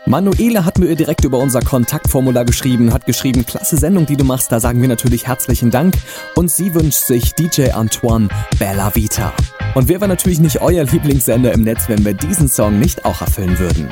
Manuela hat mir direkt über unser Kontaktformular geschrieben, hat geschrieben, klasse Sendung, die du machst, da sagen wir natürlich herzlichen Dank. Und sie wünscht sich DJ Antoine Bella Vita. Und wer war natürlich nicht euer Lieblingssender im Netz, wenn wir diesen Song nicht auch erfüllen würden?